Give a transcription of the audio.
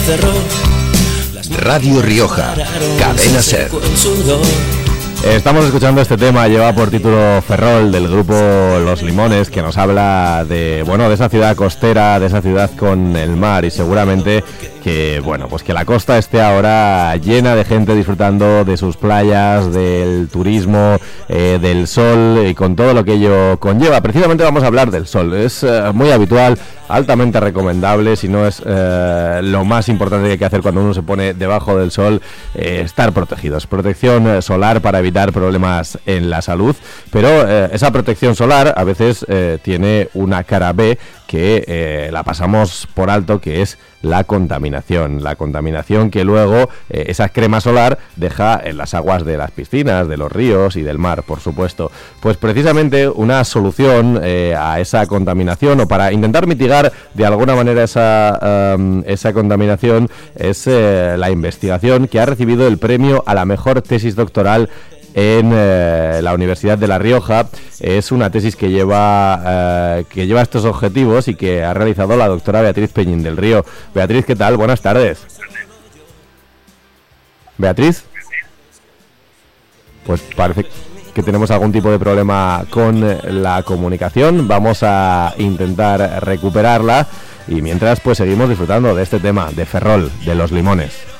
Ferrol. Radio Rioja, Cadena SER. Estamos escuchando este tema, lleva por título Ferrol, del grupo Los Limones, que nos habla de, bueno, de esa ciudad costera, de esa ciudad con el mar, y seguramente que, bueno, pues que la costa esté ahora llena de gente disfrutando de sus playas, del turismo, del sol y con todo lo que ello conlleva. Precisamente vamos a hablar del sol. Es muy habitual, altamente recomendable, si no es lo más importante que hay que hacer cuando uno se pone debajo del sol, estar protegidos. Protección solar para evitar problemas en la salud, pero esa protección solar a veces tiene una cara B que la pasamos por alto, que es la contaminación que luego esa crema solar deja en las aguas de las piscinas, de los ríos y del mar, por supuesto. Pues precisamente una solución a esa contaminación, o para intentar mitigar de alguna manera esa contaminación, es la investigación que ha recibido el premio a la mejor tesis doctoral en la Universidad de La Rioja. Es una tesis que lleva estos objetivos y que ha realizado la doctora Beatriz Peñín del Río. Beatriz, ¿qué tal? Buenas tardes. ¿Beatriz? Pues parece que tenemos algún tipo de problema con la comunicación. Vamos a intentar recuperarla y mientras pues seguimos disfrutando de este tema de Ferrol, de Los Limones.